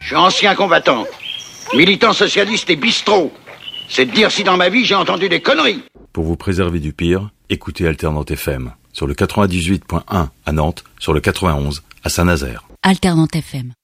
suis ancien combattant, militant socialiste et bistrot. C'est de dire si dans ma vie j'ai entendu des conneries. Pour vous préserver du pire, écoutez Alternante FM. Sur le 98.1 à Nantes, sur le 91 à Saint-Nazaire. Alternante FM.